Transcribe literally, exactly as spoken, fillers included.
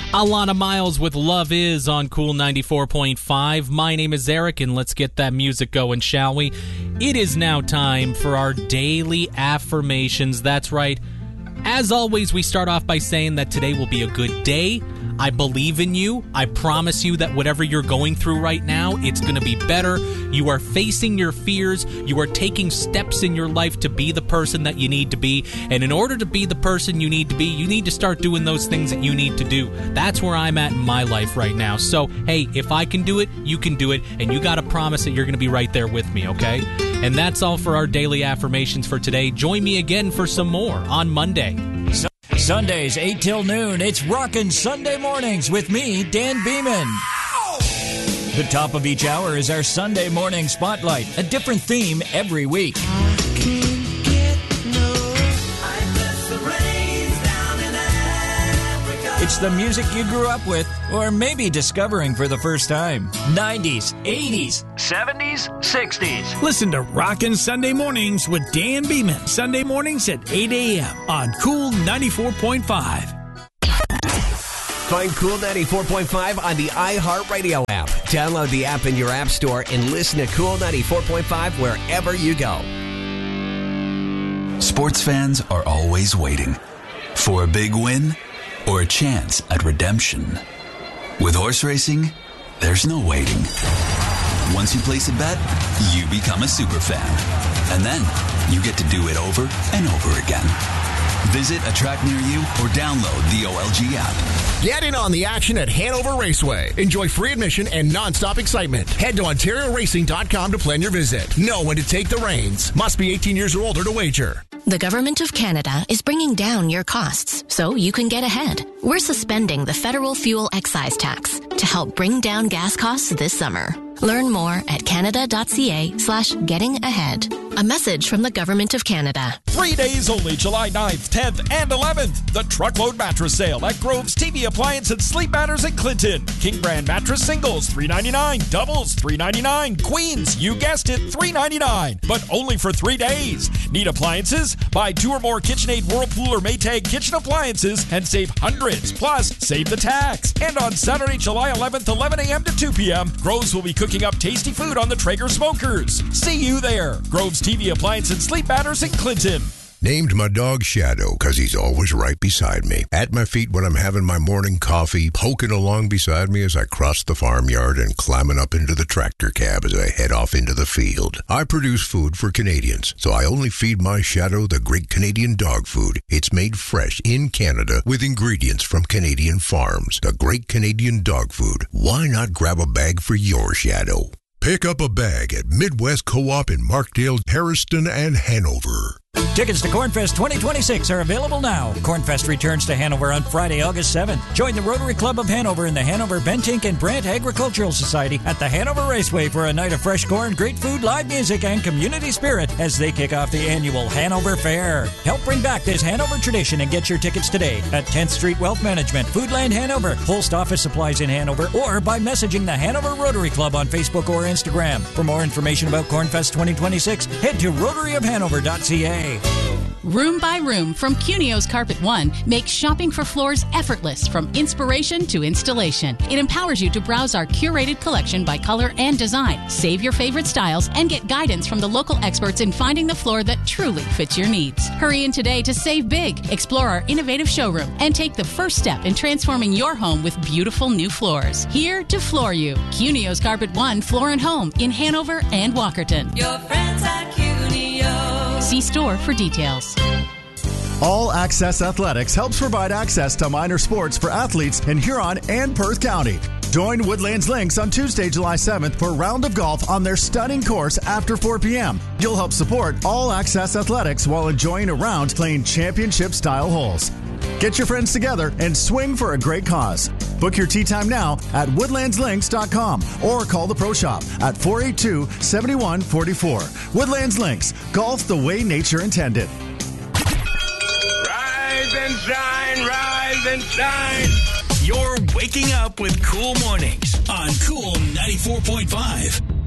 Alana Miles with Love Is on Cool ninety-four point five. My name is Eric, and let's get that music going, shall we? It is now time for our daily affirmations. That's right. As always, we start off by saying that today will be a good day. I believe in you. I promise you that whatever you're going through right now, it's going to be better. You are facing your fears. You are taking steps in your life to be the person that you need to be. And in order to be the person you need to be, you need to start doing those things that you need to do. That's where I'm at in my life right now. So, hey, if I can do it, you can do it. And you got to promise that you're going to be right there with me, okay? And that's all for our daily affirmations for today. Join me again for some more on Monday. Sundays, eight till noon, it's Rockin' Sunday Mornings with me, Dan Beeman. The top of each hour is our Sunday Morning Spotlight, a different theme every week. It's the music you grew up with, or maybe discovering for the first time. nineties, eighties, seventies, sixties. Listen to Rockin' Sunday Mornings with Dan Beeman. Sunday mornings at eight a.m. on Cool ninety-four point five. Find Cool ninety-four point five on the iHeartRadio app. Download the app in your app store and listen to Cool ninety-four point five wherever you go. Sports fans are always waiting for a big win or a chance at redemption. With horse racing, there's no waiting. Once you place a bet, you become a super fan. And then you get to do it over and over again. Visit a track near you or download the O L G app. Get in on the action at Hanover Raceway. Enjoy free admission and nonstop excitement. Head to Ontario Racing dot com to plan your visit. Know when to take the reins. Must be eighteen years or older to wager. The Government of Canada is bringing down your costs so you can get ahead. We're suspending the federal fuel excise tax to help bring down gas costs this summer. Learn more at canada.ca slash getting ahead. A message from the Government of Canada. Three days only, July ninth, tenth, and eleventh. The Truckload Mattress Sale at Grove's T V Appliance and Sleep Matters in Clinton. King Brand Mattress Singles, three ninety-nine. Doubles, three ninety-nine. Queens, you guessed it, three ninety-nine. But only for three days. Need appliances? Buy two or more KitchenAid, Whirlpool, or Maytag kitchen appliances and save hundreds. Plus, save the tax. And on Saturday, July eleventh, eleven a.m. to two p.m., Grove's will be cooking up tasty food on the Traeger smokers. See you there. Grove's T V Appliance and Sleep Matters in Clinton. Named my dog Shadow because he's always right beside me. At my feet when I'm having my morning coffee, poking along beside me as I cross the farmyard, and climbing up into the tractor cab as I head off into the field. I produce food for Canadians, so I only feed my Shadow the great Canadian dog food. It's made fresh in Canada with ingredients from Canadian farms. The great Canadian dog food. Why not grab a bag for your Shadow? Pick up a bag at Midwest Co-op in Markdale, Harriston, and Hanover. Tickets to Cornfest twenty twenty-six are available now. Cornfest returns to Hanover on Friday, August seventh. Join the Rotary Club of Hanover and the Hanover Bentink and Brant Agricultural Society at the Hanover Raceway for a night of fresh corn, great food, live music, and community spirit as they kick off the annual Hanover Fair. Help bring back this Hanover tradition and get your tickets today at tenth Street Wealth Management, Foodland Hanover, Post Office Supplies in Hanover, or by messaging the Hanover Rotary Club on Facebook or Instagram. For more information about Cornfest twenty twenty-six, head to rotary of hanover dot c a. Room by Room from Cunio's Carpet One makes shopping for floors effortless from inspiration to installation. It empowers you to browse our curated collection by color and design, save your favorite styles, and get guidance from the local experts in finding the floor that truly fits your needs. Hurry in today to save big, explore our innovative showroom, and take the first step in transforming your home with beautiful new floors. Here to floor you. Cunio's Carpet One Floor and Home in Hanover and Walkerton. Your friends at Cunio. See store for details. All Access Athletics helps provide access to minor sports for athletes in Huron and Perth County. Join Woodlands Lynx on Tuesday, July seventh for a round of golf on their stunning course after four p.m. You'll help support All Access Athletics while enjoying a round playing championship-style holes. Get your friends together and swing for a great cause. Book your tee time now at woodlands links dot com or call the Pro Shop at four eight two, seven one four four. Woodlands Links, golf the way nature intended. Rise and shine, rise and shine. You're waking up with Cool Mornings on Cool ninety-four point five.